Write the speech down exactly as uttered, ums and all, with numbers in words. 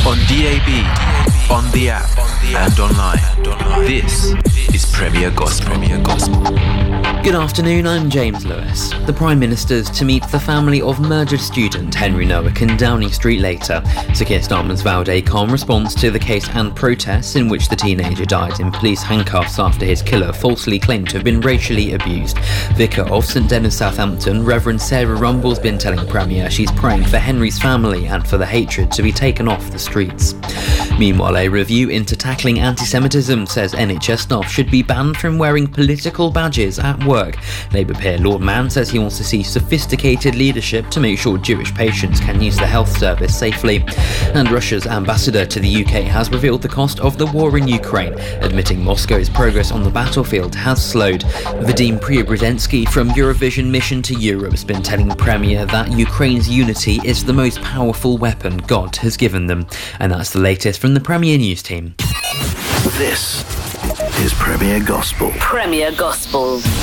On D A B, on the app, and online. This is Premier Gospel. Good afternoon, I'm James Lewis. The Prime Minister's to meet the family of murdered student Henry Noack in Downing Street later. Sir Keir Starmer's vowed a calm response to the case and protests in which the teenager died in police handcuffs after his killer falsely claimed to have been racially abused. Vicar of St Dennis, Southampton, Reverend Sarah Rumble's been telling Premier she's praying for Henry's family and for the hatred to be taken off the streets. Meanwhile, a review into tackling anti-Semitism says N H S staff should be banned from wearing political badges at work. Labour peer Lord Mann says he wants to see sophisticated leadership to make sure Jewish patients can use the health service safely. And Russia's ambassador to the U K has revealed the cost of the war in Ukraine, admitting Moscow's progress on the battlefield has slowed. Vadim Preobrazhensky from Eurovision Mission to Europe has been telling Premier that Ukraine's unity is the most powerful weapon God has given them. And that's the latest from the Premier News team. This is Premier Gospel. Premier Gospel.